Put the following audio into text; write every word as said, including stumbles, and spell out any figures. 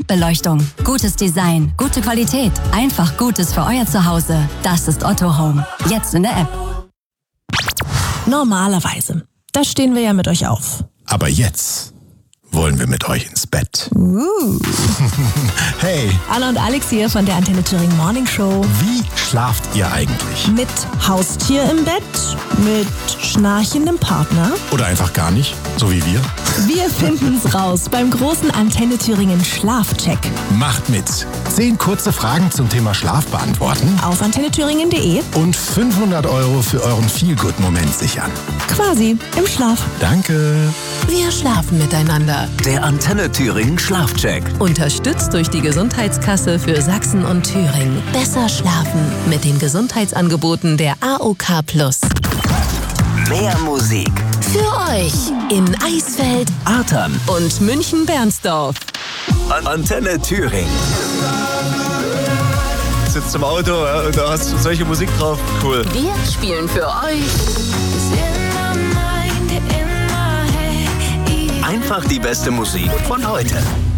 Wandbeleuchtung. Gutes Design, gute Qualität, einfach Gutes für euer Zuhause. Das ist Otto Home. Jetzt in der App. Normalerweise, da stehen wir ja mit euch auf. Aber jetzt wollen wir mit euch ins Bett. Uh. Hey. Anna und Alex hier von der Antenne Thüringen Morning Show. Wie schlaft ihr eigentlich? Mit Haustier im Bett? Mit schnarchendem Partner? Oder einfach gar nicht, so wie wir? Wir finden's raus beim großen Antenne Thüringen Schlafcheck. Macht mit. Zehn kurze Fragen zum Thema Schlaf beantworten. Auf antenne thüringen punkt de. Und fünfhundert Euro für euren Feel-Good-Moment sichern. Quasi im Schlaf. Danke. Wir schlafen miteinander. Der Antenne Thüringen Schlafcheck. Unterstützt durch die Gesundheitskasse für Sachsen und Thüringen. Besser schlafen mit den Gesundheitsangeboten der A O K Plus. Mehr Musik. Für euch in Eisfeld, Artern und München-Bernsdorf. An Antenne Thüringen. Sitzt im Auto, ja, und da hast du solche Musik drauf. Cool. Wir spielen für euch Einfach die beste Musik von heute.